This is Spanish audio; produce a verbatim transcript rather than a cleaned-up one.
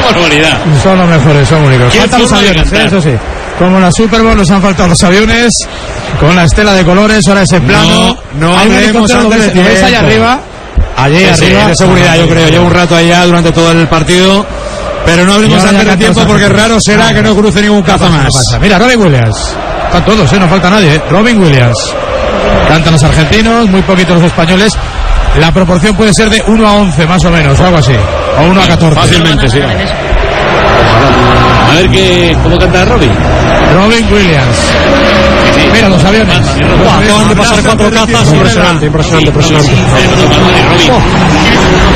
barbaridad. Son los mejores, son únicos. Faltan los aviones, ¿eh? Eso sí. Como la Super Bowl nos han faltado los aviones con la estela de colores, ahora ese plano. No, no hablemos ¿Lo ves, ¿lo ves allá arriba? Allí sí, arriba. Sí, de seguridad, yo creo. Llevo un rato allá durante todo el partido. Pero no hablemos antes de tiempo porque raro será que no cruce ningún caza más. Mira, Robin Williams. Están todos, ¿eh? No falta nadie, ¿eh? Robin Williams. Cantan los argentinos, muy poquitos los españoles. La proporción puede ser de uno a once, más o menos, o algo así. O uno a catorce. Fácilmente, sí. A ver qué, cómo canta Robin. Robin Williams. Sí, sí. Mira los aviones. Acaban de pasar cuatro cazas. Impresionante, impresionante, impresionante.